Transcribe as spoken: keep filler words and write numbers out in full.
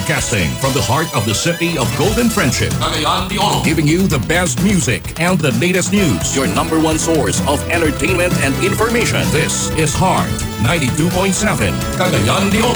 Broadcasting from the heart of the city of Golden Friendship. Cagayan de Oro. Giving you the best music and the latest news. Your number one source of entertainment and information. This is Heart ninety-two point seven. Cagayan de Oro.